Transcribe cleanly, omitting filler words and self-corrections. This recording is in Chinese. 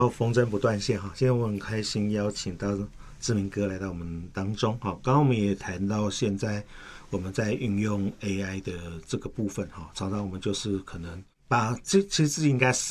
风筝不断线哈，今天我很开心邀请到志明哥来到我们当中。好，刚刚我们也谈到现在我们在运用 AI 的这个部分哈，常常我们就是可能把其实自己应该